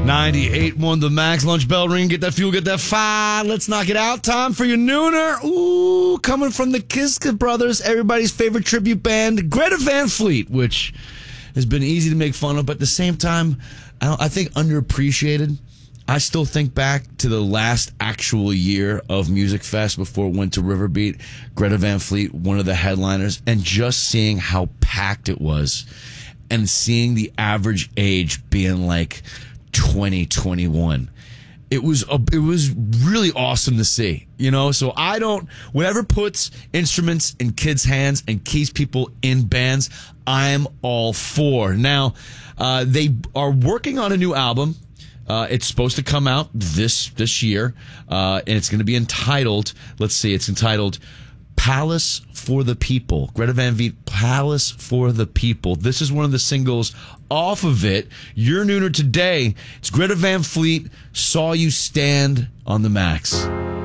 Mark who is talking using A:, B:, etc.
A: 98.1 The Max. Lunch bell ring. Get that fuel, get that fire. Let's knock it out. Time for your nooner. Ooh, coming from the Kiska Brothers, everybody's favorite tribute band, Greta Van Fleet, which has been easy to make fun of, but at the same time, I think underappreciated. I still think back to the last actual year of Music Fest before it went to Riverbeat. Greta Van Fleet, one of the headliners, and just seeing how packed it was and seeing the average age being like 20, 21. It was really awesome to see, you know? So whatever puts instruments in kids' hands and keeps people in bands, I'm all for. Now, they are working on a new album. It's supposed to come out this year, and it's going to be entitled, it's entitled Palace for the People. Greta Van Fleet, Palace for the People. This is one of the singles off of it. Your nooner today, it's Greta Van Fleet, Saw You Stand on the Max.